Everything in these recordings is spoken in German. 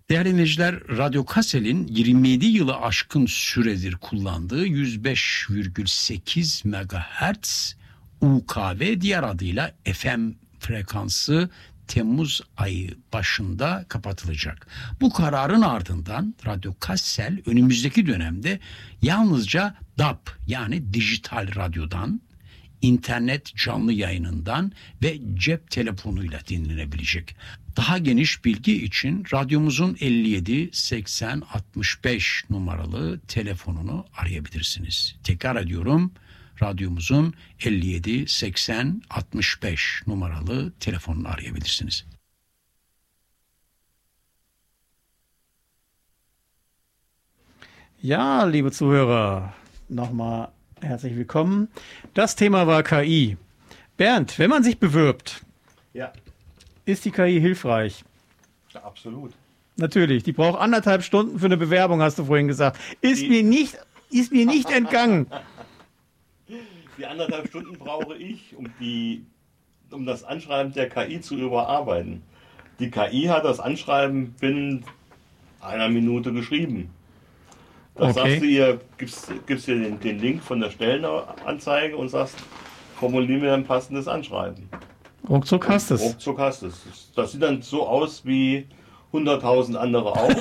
Değerli dinleyiciler, Radyo Kassel'in 27 yılı aşkın süredir kullandığı 105,8 MHz UKV diğer adıyla FM frekansı Temmuz ayı başında kapatılacak. Bu kararın ardından Radyo Kassel önümüzdeki dönemde yalnızca DAB yani dijital radyodan, internet canlı yayınından ve cep telefonuyla dinlenebilecek. Daha geniş bilgi için radyomuzun 57 80 65 numaralı telefonunu arayabilirsiniz. Tekrar ediyorum. Radyomuzun 57 80 65 numaralı telefonunu arayabilirsiniz. Ja, liebe Zuhörer, nochmal herzlich willkommen. Das Thema war KI. Bernd, wenn man sich bewirbt, Ja, ist die KI hilfreich? absolut. Natürlich, die braucht 1,5 Stunden für eine Bewerbung, hast du vorhin gesagt. Ist mir nicht entgangen. Die 1,5 Stunden brauche ich, um das Anschreiben der KI zu überarbeiten. Die KI hat das Anschreiben binnen einer Minute geschrieben. Das Okay. sagst du ihr, gibst ihr den Link von der Stellenanzeige und sagst, formulier mir ein passendes Anschreiben. Ruckzuck hast es. Ruckzuck hast es. Das sieht dann so aus wie 100.000 andere auch.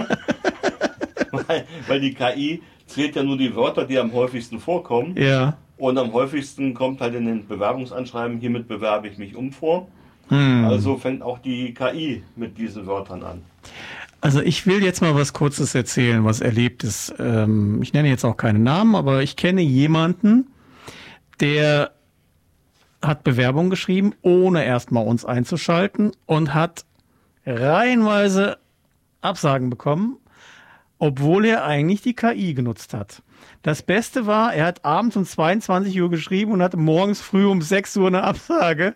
weil die KI zählt ja nur die Wörter, die am häufigsten vorkommen. Ja. Und am häufigsten kommt halt in den Bewerbungsanschreiben, hiermit bewerbe ich mich vor. Also fängt auch die KI mit diesen Wörtern an. Also ich will jetzt mal was Kurzes erzählen, was erlebt ist. Ich nenne jetzt auch keinen Namen, aber ich kenne jemanden, der hat Bewerbung geschrieben, ohne erstmal uns einzuschalten und hat reihenweise Absagen bekommen, obwohl er eigentlich die KI genutzt hat. Das Beste war, er hat abends um 22 Uhr geschrieben und hatte morgens früh um 6 Uhr eine Absage.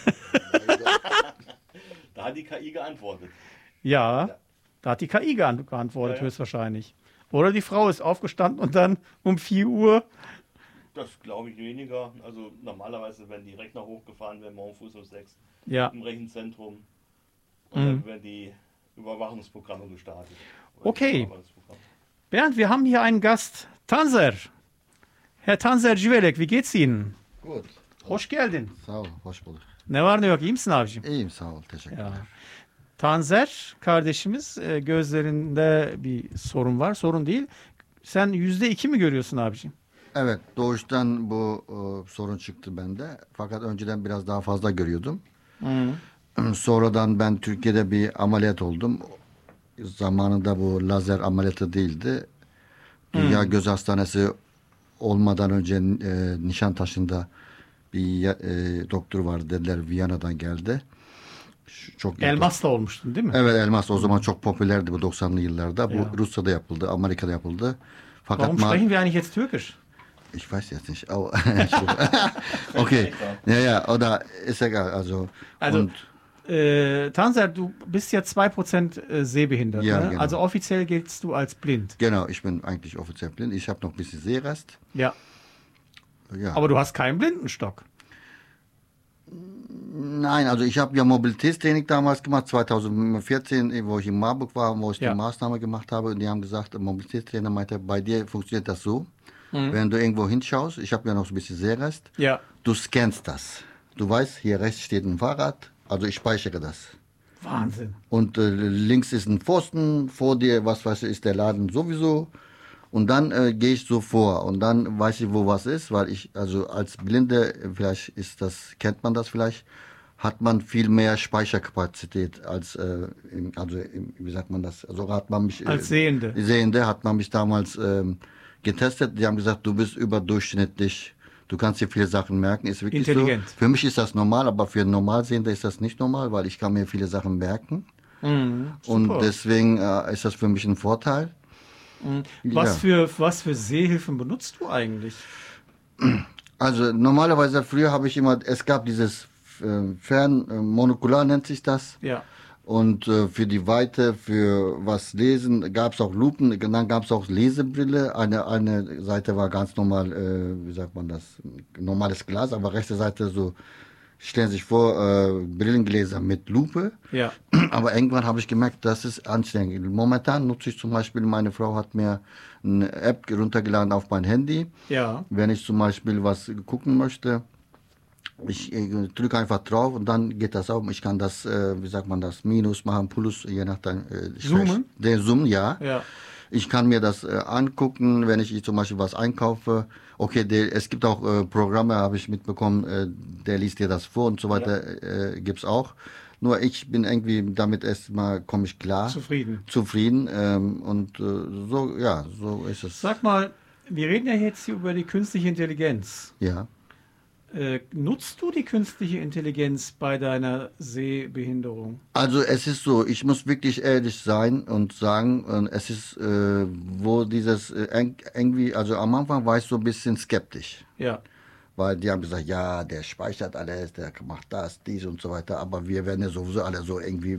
Da hat die KI geantwortet. Ja, da hat die KI geantwortet, Ja. höchstwahrscheinlich. Oder die Frau ist aufgestanden und dann um 4 Uhr. Das glaube ich weniger. Also normalerweise werden die Rechner hochgefahren, werden morgen früh um 6 Ja, im Rechenzentrum. Und dann werden die Überwachungsprogramme gestartet. Oder Okay. die Überwachungsprogramme. Bernd, wir haben hier einen Gast. Tanzer. Herr Tanzer Civelek, wie geht's Ihnen? Good. Hoş geldin. Sağ ol, hoş bulduk. Ne var ne yok, iyi misin abicim? İyiyim, sağ ol, teşekkürler. Ya. Tanzer kardeşimiz gözlerinde bir sorun var. Sorun değil. Sen %2 mi görüyorsun abicim? Evet, doğuştan bu sorun çıktı bende. Fakat önceden biraz daha fazla görüyordum. Sonradan ben Türkiye'de bir ameliyat oldum. Zamanında bu lazer ameliyatı değildi. Dünya Göz Hastanesi olmadan önce Nişantaşı'nda bir doktor vardı, dediler Viyana'dan geldi. Çok Elmasla olmuştun değil mi? Evet, elmas o zaman çok popülerdi bu 90'lı yıllarda. Bu Ya. Rusya'da yapıldı, Amerika'da yapıldı. Fakat Warum sprechen wir eigentlich jetzt Türkisch? ich weiß jetzt nicht. Oh, okay. Ja, oder ist egal. Also Also, Tanzer, du bist ja 2% sehbehindert. Ja, ne? genau. Also offiziell giltst du als blind. genau, ich bin eigentlich offiziell blind. Ich habe noch ein bisschen Sehrest. Ja. Ja. Aber du hast keinen Blindenstock. Nein, also ich habe ja Mobilitätstraining damals gemacht, 2014, wo ich in Marburg war, wo ich Ja. die Maßnahme gemacht habe. Und die haben gesagt, der Mobilitätstrainer meinte, bei dir funktioniert das so. Wenn du irgendwo hinschaust, ich habe ja noch so ein bisschen Sehrest, Ja. du scannst das. Du weißt, hier rechts steht ein Fahrrad, also ich speichere das. Wahnsinn. Und links ist ein Pfosten, vor dir, was weiß ich, ist der Laden sowieso. Und dann gehe ich so vor und dann weiß ich, wo was ist, weil ich, also als Blinde, vielleicht ist das, kennt man das vielleicht, hat man viel mehr Speicherkapazität als, wie sagt man das, also hat man mich... Als Sehende. Sehende hat man mich damals getestet, die haben gesagt, du bist überdurchschnittlich, du kannst dir viele Sachen merken, ist wirklich Intelligent. so. Für mich ist das normal, aber für einen Normalsehende ist das nicht normal, weil ich kann mir viele Sachen merken. Und super. deswegen ist das für mich ein Vorteil. Was für Sehhilfen benutzt du eigentlich? Also normalerweise früher habe ich immer, es gab dieses Monokular nennt sich das. Ja. Und für die Weite, für was lesen, gab es auch Lupen, dann gab es auch Lesebrille. Eine Seite war ganz normal, wie sagt man das, normales Glas, aber rechte Seite so stellen Sie sich vor, Brillengläser mit Lupe. Ja. Aber irgendwann habe ich gemerkt, das ist anstrengend. Momentan nutze ich zum Beispiel, meine Frau hat mir eine App runtergeladen auf mein Handy. Ja. Wenn ich zum Beispiel was gucken möchte, ich drücke einfach drauf und dann geht das auf. Ich kann das, wie sagt man das, Minus machen, Plus, je nachdem. Zoomen? Den Zoom, ja. Ja. Ich kann mir das angucken, wenn ich zum Beispiel was einkaufe. Okay, es gibt auch Programme, habe ich mitbekommen, der liest dir das vor und so weiter, gibt's auch. Nur ich bin irgendwie damit erstmal, komme ich klar. Zufrieden. Und so, ja, so ist es. Sag mal, wir reden ja jetzt hier über die künstliche Intelligenz. Ja. Nutzt du die künstliche Intelligenz bei deiner Sehbehinderung? Also es ist so, ich muss wirklich ehrlich sein und sagen, es ist, wo dieses irgendwie, also am Anfang war ich so ein bisschen skeptisch. Ja. Weil die haben gesagt, ja, der speichert alles, der macht das, dies und so weiter, aber wir werden ja sowieso alle so irgendwie,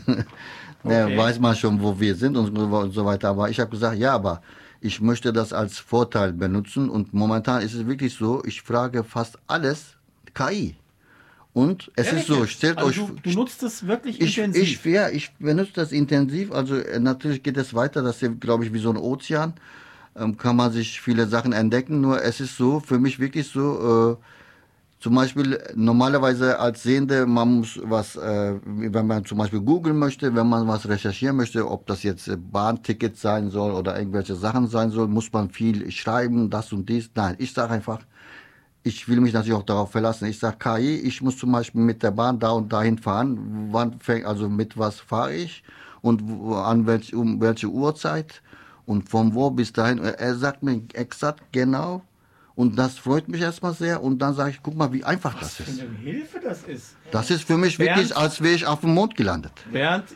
Okay. weiß man schon, wo wir sind und so weiter. Aber ich habe gesagt, ja, aber ich möchte das als Vorteil benutzen und momentan ist es wirklich so, ich frage fast alles KI. Und es ist so, stellt also euch... Du nutzt es wirklich intensiv? Ich benutze das intensiv, also natürlich geht es weiter, das ist, glaube ich, wie so ein Ozean, kann man sich viele Sachen entdecken, nur es ist so, für mich wirklich so, zum Beispiel normalerweise als Sehende, man muss was, wenn man zum Beispiel googeln möchte, wenn man was recherchieren möchte, ob das jetzt Bahnticket sein soll oder irgendwelche Sachen sein soll, muss man viel schreiben, das und dies. Nein, ich sage einfach, ich will mich natürlich auch darauf verlassen. Ich sage KI, ich muss zum Beispiel mit der Bahn da und dahin fahren. Also mit was fahre ich und um welche Uhrzeit und von wo bis dahin. Er sagt mir exakt genau. Und das freut mich erstmal sehr. Und dann sage ich, guck mal, wie einfach das ist. Was für eine Hilfe das ist. Das ist für mich Bernd, wirklich, als wäre ich auf dem Mond gelandet. Bernd,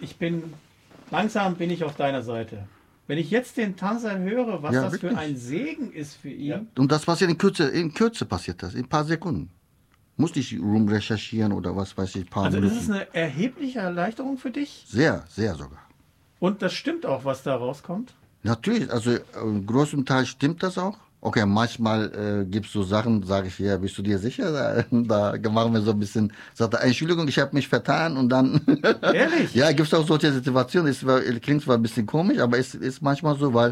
langsam bin ich auf deiner Seite. Wenn ich jetzt den Tanzer höre, was Ja, das wirklich. für ein Segen ist für ihn. Und das passiert in Kürze passiert das, in ein paar Sekunden. Muss ich rumrecherchieren oder was weiß ich, ein paar Also Minuten. ist es eine erhebliche Erleichterung für dich? Sehr, sehr sogar. Und das stimmt auch, was da rauskommt? Natürlich, also im großen Teil stimmt das auch. Okay, manchmal gibt es so Sachen, sage ich, ja, bist du dir sicher? Da machen wir so ein bisschen, sagt er, Entschuldigung, ich habe mich vertan und dann... Ehrlich? Ja, gibt es auch solche Situationen, klingt zwar ein bisschen komisch, aber es ist manchmal so, weil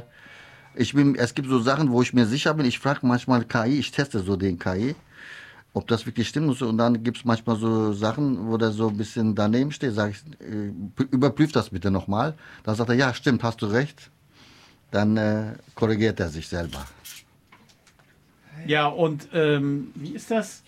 es gibt so Sachen, wo ich mir sicher bin, ich frage manchmal KI, ich teste so den KI, ob das wirklich stimmt und so, und dann gibt es manchmal so Sachen, wo der so ein bisschen daneben steht, sage ich, überprüf das bitte nochmal. Dann sagt er, ja, stimmt, hast du recht. Dann korrigiert er sich selber. Ja, und wie ist das?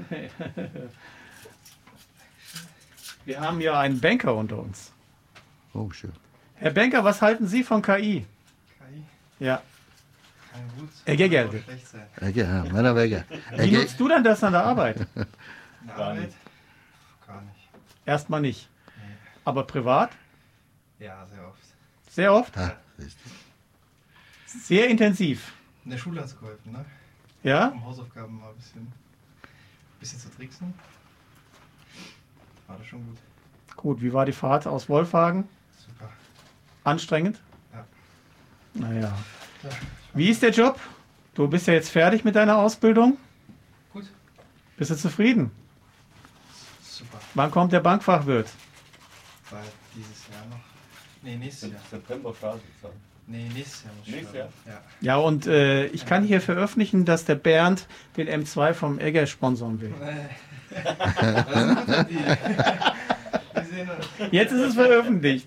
Wir haben ja einen Banker unter uns. Oh, schön. Herr Banker, was halten Sie von KI? KI Ja. kann gut Ege oder geldi. schlecht sein. Ja, meiner Wege. Wie nutzt du denn das an der Arbeit? In der Gar Arbeit? nicht. Gar nicht. Erstmal nicht. Nee. Aber privat? Ja, sehr oft. Sehr oft? Ah, siehst du. Sehr intensiv. In der Schule hat es geholfen, ne? Ja? Um Hausaufgaben mal ein bisschen zu tricksen. War das schon gut. Gut, wie war die Fahrt aus Wolfhagen? Super. Anstrengend? Ja. Naja. Wie ist der Job? Du bist ja jetzt fertig mit deiner Ausbildung. Gut. Bist du zufrieden? Super. Wann kommt der Bankfachwirt? War dieses Jahr noch. Nee, nächstes Jahr. September startet es. Nee, nächstes Jahr muss ich Nächstes starten. Ja. Ja, und ich kann hier veröffentlichen, dass der Bernd den M2 vom Egger sponsern will. Das sind gute die. Die sehen Jetzt ist es veröffentlicht.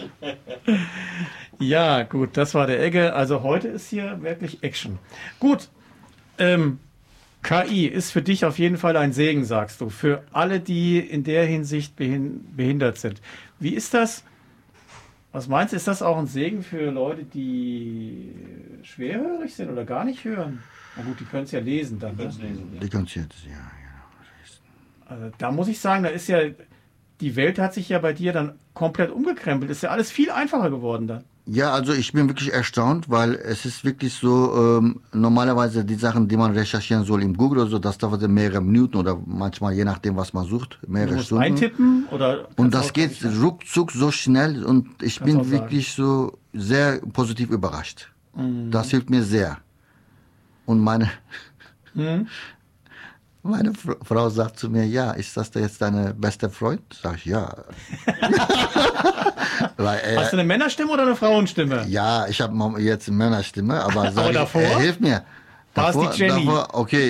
Ja, gut, das war der Egge. Also heute ist hier wirklich Action. Gut, KI ist für dich auf jeden Fall ein Segen, sagst du, für alle, die in der Hinsicht behindert sind. Wie ist das? Was meinst du, ist das auch ein Segen für Leute, die schwerhörig sind oder gar nicht hören? Na gut, die können es ja lesen dann. Ne? Die kannst du jetzt, ja. Also da muss ich sagen, da ist ja, die Welt hat sich ja bei dir dann komplett umgekrempelt. Ist ja alles viel einfacher geworden dann. Ja, also ich bin wirklich erstaunt, weil es ist wirklich so, normalerweise die Sachen, die man recherchieren soll im Google oder so, das dauert mehrere Minuten oder manchmal, je nachdem, was man sucht, Du mehrere musst Stunden. eintippen oder. Und kannst das auch geht gar nicht ruckzuck so schnell und ich Kannst auch bin sagen. wirklich so sehr positiv überrascht. Mhm. Das hilft mir sehr. Und meine, Mhm. Meine Frau sagt zu mir, ja, ist das jetzt deine beste Freund? Sag ich, ja. Weil, Hast du eine Männerstimme oder eine Frauenstimme? ja, ich habe jetzt eine Männerstimme, aber sag davor? er hilft mir. War es die Jenny? Davor, okay,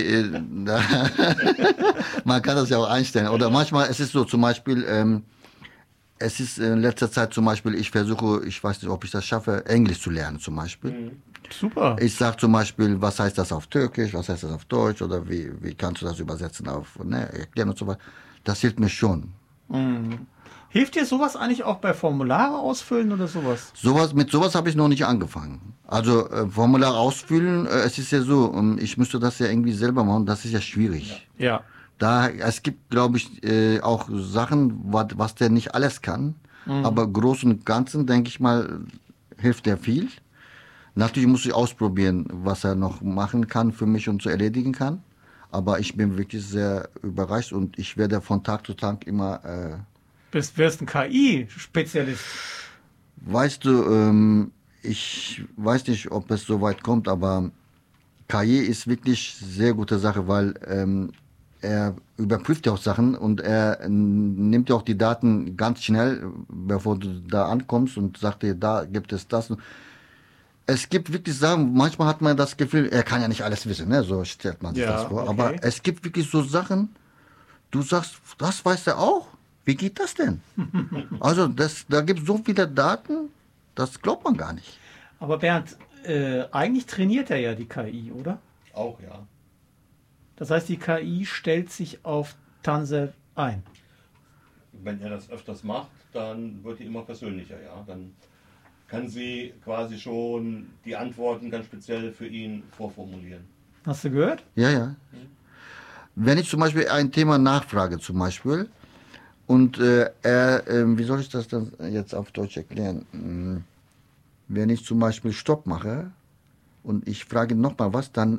man kann das ja auch einstellen. Oder manchmal, es ist so zum Beispiel, es ist in letzter Zeit zum Beispiel, ich versuche, ich weiß nicht, ob ich das schaffe, Englisch zu lernen zum Beispiel. Super. Ich sage zum Beispiel, was heißt das auf Türkisch, was heißt das auf Deutsch oder wie kannst du das übersetzen auf, ne, erklären und so weiter. Das hilft mir schon. Hilft dir sowas eigentlich auch bei Formulare ausfüllen oder sowas? Mit sowas habe ich noch nicht angefangen. Also Formular ausfüllen, es ist ja so, ich müsste das ja irgendwie selber machen, das ist ja schwierig. Ja. Es gibt, glaube ich, auch Sachen, was der nicht alles kann, aber im Großen und Ganzen, denke ich mal, hilft der viel. Natürlich muss ich ausprobieren, was er noch machen kann für mich und zu erledigen kann. Aber ich bin wirklich sehr überrascht und ich werde von Tag zu Tag immer... Wirst ein KI-Spezialist. Weißt du, ich weiß nicht, ob es so weit kommt, aber KI ist wirklich sehr gute Sache, weil er überprüft ja auch Sachen und er nimmt ja auch die Daten ganz schnell, bevor du da ankommst und sagt dir, da gibt es das. Es gibt wirklich Sachen, manchmal hat man das Gefühl, er kann ja nicht alles wissen, ne? So stellt man sich das vor. okay. Aber es gibt wirklich so Sachen, du sagst, das weiß er auch. Wie geht das denn? Also da gibt es so viele Daten, das glaubt man gar nicht. Aber Bernd, eigentlich trainiert er ja die KI, oder? Auch, ja. Das heißt, die KI stellt sich auf Tansel ein. Wenn er das öfters macht, dann wird die immer persönlicher, ja. Dann kann sie quasi schon die Antworten ganz speziell für ihn vorformulieren. Hast du gehört? Ja, ja. Wenn ich zum Beispiel ein Thema nachfrage, zum Beispiel, und wie soll ich das dann jetzt auf Deutsch erklären? Wenn ich zum Beispiel Stopp mache und ich frage nochmal was, dann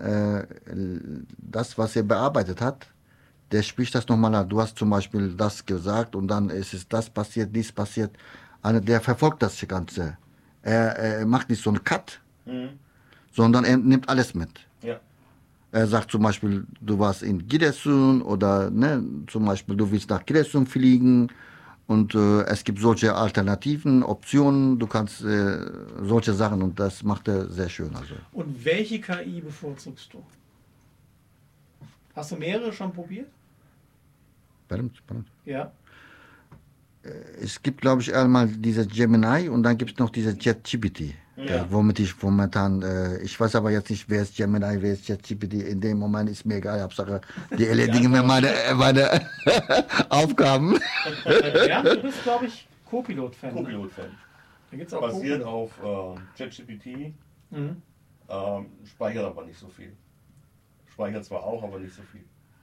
das, was er bearbeitet hat, der spricht das nochmal nach. Du hast zum Beispiel das gesagt und dann ist es das passiert, dies passiert. Also der verfolgt das Ganze. Er macht nicht so einen Cut, sondern er nimmt alles mit. Ja. Er sagt zum Beispiel, du warst in Giresun oder ne, zum Beispiel, du willst nach Giresun fliegen und es gibt solche Alternativen, Optionen, du kannst solche Sachen und das macht er sehr schön. Also. Und welche KI bevorzugst du? Hast du mehrere schon probiert? Pardon? Ja. Es gibt, glaube ich, einmal diese Gemini und dann gibt es noch diese ChatGPT, womit ich momentan, ich weiß aber jetzt nicht, wer ist Gemini, wer ist ChatGPT, in dem Moment ist mir egal, Hauptsache, die erledigen mir meine Aufgaben. Ja, du bist, glaube ich, Copilot-Fan. Ne? Copilot-Fan. Da gibt's auch Basiert Copilot. auf ChatGPT, Mhm. speichert aber nicht so viel. Speichert zwar auch, aber nicht so viel.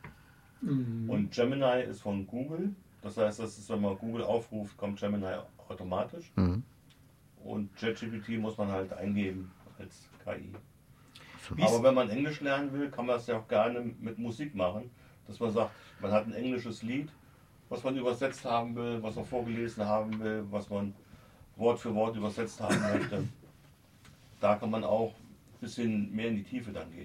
Und Gemini ist von Google. Das heißt, das ist, wenn man Google aufruft, kommt Gemini automatisch. Und ChatGPT muss man halt eingeben als KI. Aber wenn man Englisch lernen will, kann man das ja auch gerne mit Musik machen. Dass man sagt, man hat ein englisches Lied, was man übersetzt haben will, was man vorgelesen haben will, was man Wort für Wort übersetzt haben möchte. Da kann man auch ein bisschen mehr in die Tiefe dann gehen.